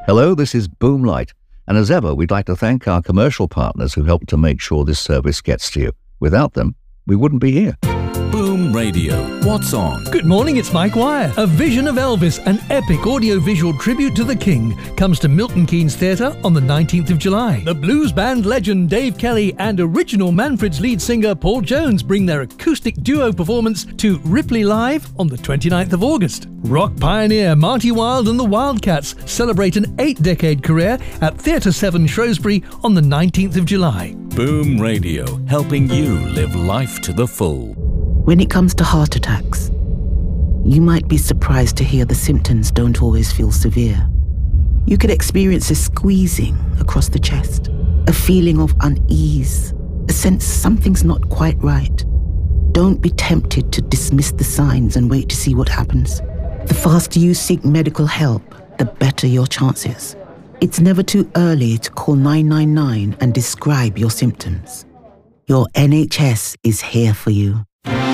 Hello, this is Boomlight, and as ever, we'd like to thank our commercial partners who help to make sure this service gets to you. Without them, we wouldn't be here. Boom Radio. What's on? Good morning, it's Mike Wire. A Vision of Elvis, an epic audio-visual tribute to the King, comes to Milton Keynes Theatre on the 19th of July. The blues band legend Dave Kelly and original Manfred's lead singer Paul Jones bring their acoustic duo performance to Ripley Live on the 29th of August. Rock pioneer Marty Wilde and the Wildcats celebrate an 8-decade career at Theatre 7 Shrewsbury on the 19th of July. Boom Radio, helping you live life to the full. When it comes to heart attacks, you might be surprised to hear the symptoms don't always feel severe. You could experience a squeezing across the chest, a feeling of unease, a sense something's not quite right. Don't be tempted to dismiss the signs and wait to see what happens. The faster you seek medical help, the better your chances. It's never too early to call 999 and describe your symptoms. Your NHS is here for you.